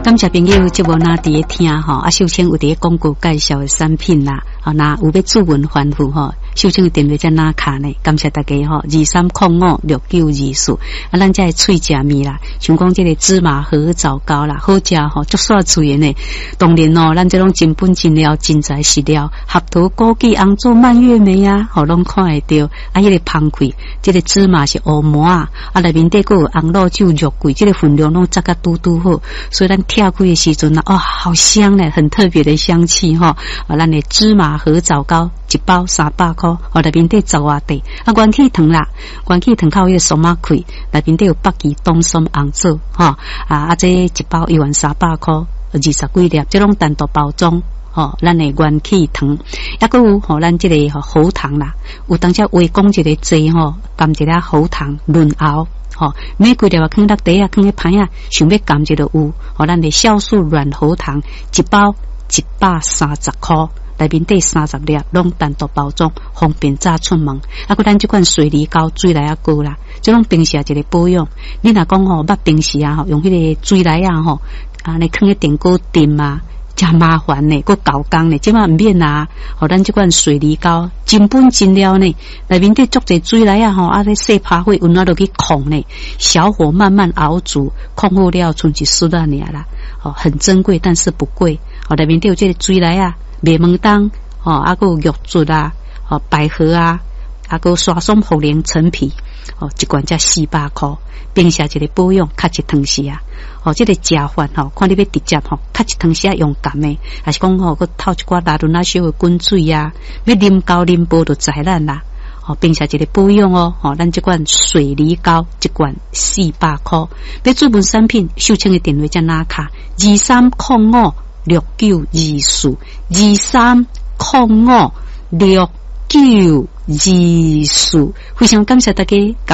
感谢朋友，节目那伫咧听吼，啊，秀清有伫咧广告介绍的产品啦，啊，那有要主文反复吼，秀清的电话在哪卡呢？感谢大家吼，23056924，啊，咱这脆食面啦，像讲这个芝麻荷枣糕啦，好食吼，足煞脆的呢。当然哦，咱这种真本真料、真材实料，合桃、枸杞、红枣、蔓越莓啊，吼，拢看会到。啊，迄个芳开，这个芝麻是乌麻啊，啊，内面底个有红露酒、肉桂，这个分量拢扎个嘟嘟好，所以咱跳开的时阵啊，哦，好香嘞，很特别的香气哈。啊，咱的芝麻荷枣糕一包300块，哦，内面底10外块。啊，元气糖啦，元气糖靠迄个松仔开，内面底有北极冬松红枣哈。啊，这一包11300块，20几粒，这种单独包装。哦，咱的元气糖，抑个有吼，咱这个喉糖啦，有当下微讲一个剂吼，含一粒喉糖润喉，吼，每几粒啊，放落底啊，放喺盘啊，想要含一个有，吼，咱的酵素软喉糖一包130块，内面底30粒，拢单独包装，方便早出门。啊，个咱这款水梨膏水来啊膏啦，这种平时一个保养，你若讲吼，捌平时啊吼，用迄个水来啊吼，啊，你放喺电锅炖啊。真麻烦呢，个搞工呢，即嘛唔免啊！吼，咱即款水梨膏真本真料呢，内面底足侪水来啊！吼，啊，咧细拍火，温落落去控呢，小火慢慢熬煮，控好了，剩一丝仔尔啦。哦，很珍贵，但是不贵。哦，内面底有这个水来啊，麦门冬，哦，啊个玉竹啊，哦，百合啊，啊个刷松茯苓陈皮，哦，一罐才400块，平时一个保养，较一汤匙啊。哦，这个食饭吼，看你要直接吼，较一汤匙用甘的，还是讲吼，佮透一寡拉伦啊小的滚水啊，要啉高啉煲就知咱啦。哦，并且一个保养哦，吼，咱这款水梨膏一罐400块，要主文产品，秀清的电话在哪卡？23056924，23056924，非常感谢大家。